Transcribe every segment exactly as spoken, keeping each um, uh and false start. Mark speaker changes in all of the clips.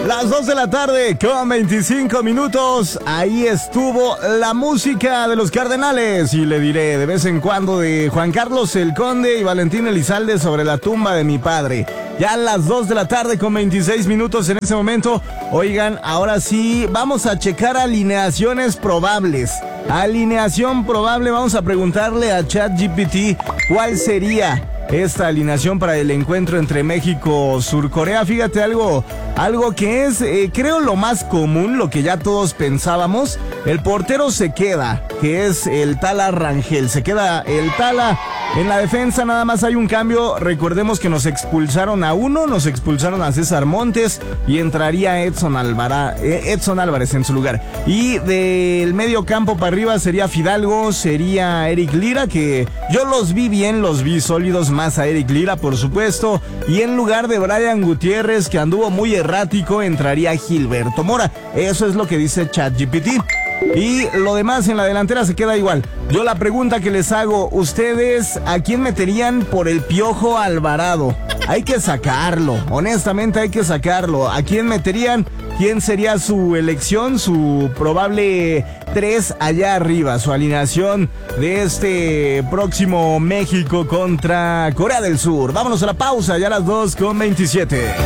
Speaker 1: Las dos de la tarde con veinticinco minutos. Ahí estuvo la música de los Cardenales. Y le diré de vez en cuando de Juan Carlos el Conde y Valentín Elizalde sobre la tumba de mi padre. Ya a las dos de la tarde con veintiséis minutos en ese momento. Oigan, ahora sí, vamos a checar alineaciones probables. Alineación probable, vamos a preguntarle a ChatGPT cuál sería esta alineación para el encuentro entre México y Surcorea. Fíjate algo, algo que es, eh, creo, lo más común, lo que ya todos pensábamos. El portero se queda, que es el Tala Rangel, se queda el Tala. En la defensa nada más hay un cambio. Recordemos que nos expulsaron a uno, nos expulsaron a César Montes y entraría Edson, Alvara, Edson Álvarez en su lugar. Y del medio campo para arriba sería Fidalgo, sería Eric Lira, que yo los vi bien, los vi sólidos, más a Eric Lira por supuesto. Y en lugar de Brian Gutiérrez, que anduvo muy errático, entraría Gilberto Mora. Eso es lo que dice ChatGPT. Y lo demás en la delantera se queda igual. Yo la pregunta que les hago, ¿ustedes a quién meterían por el Piojo Alvarado? Hay que sacarlo, honestamente hay que sacarlo. ¿A quién meterían? ¿Quién sería su elección, su probable tres allá arriba, su alineación de este próximo México contra Corea del Sur? Vámonos a la pausa, ya a las dos con veintisiete.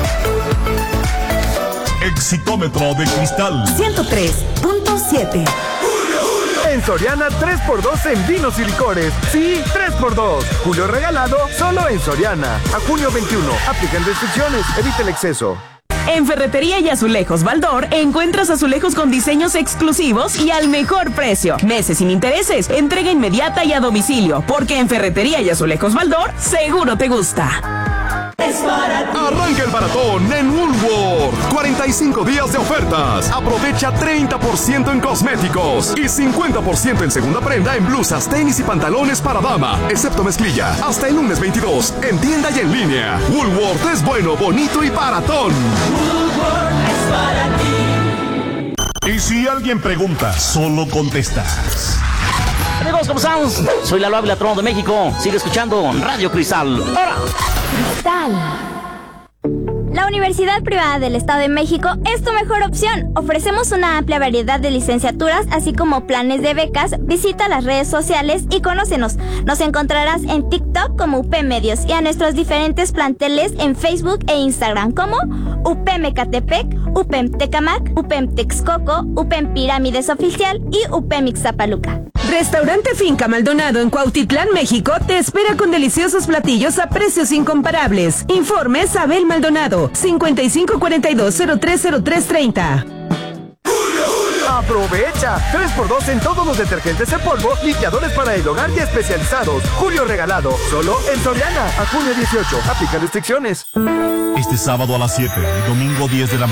Speaker 2: Exitómetro de cristal
Speaker 3: ciento tres punto siete.
Speaker 4: En Soriana tres por dos en vinos y licores. Sí, tres por dos. Julio regalado solo en Soriana. A junio veintiuno. Aplican restricciones. Evita el exceso.
Speaker 3: En Ferretería y Azulejos Baldor encuentras azulejos con diseños exclusivos y al mejor precio. Meses sin intereses, entrega inmediata y a domicilio. Porque en Ferretería y Azulejos Baldor seguro te gusta.
Speaker 2: Arranca el maratón en Woolworth. cuarenta y cinco días de ofertas. Aprovecha treinta por ciento en cosméticos y cincuenta por ciento en segunda prenda en blusas, tenis y pantalones para dama, excepto mezclilla. Hasta el lunes veintidós, en tienda y en línea. Woolworth es bueno, bonito y baratón. Woolworth es para ti. Y si alguien pregunta, solo contestas.
Speaker 5: Amigos, ¿cómo estamos? Soy Lalo Ávila, Trono de México. Sigue escuchando Radio Cristal. ¡Ahora!
Speaker 6: Cristal. La Universidad Privada del Estado de México es tu mejor opción. Ofrecemos una amplia variedad de licenciaturas, así como planes de becas. Visita las redes sociales y conócenos. Nos encontrarás en TikTok como U P Medios y a nuestros diferentes planteles en Facebook e Instagram como U P M Ecatepec, U P M Tecamac, U P M Texcoco, U P M Pirámides Oficial y U P M Ixtapaluca.
Speaker 3: Restaurante Finca Maldonado en Cuautitlán, México, te espera con deliciosos platillos a precios incomparables. Informes a Abel Maldonado, cincuenta y cinco cuarenta y dos cero tres cero tres treinta.
Speaker 4: ¡Aprovecha! tres por dos en todos los detergentes en polvo, limpiadores para el hogar y especializados. Julio regalado, solo en Soriana. A junio dieciocho, aplica restricciones.
Speaker 2: Este sábado a las siete y domingo diez de la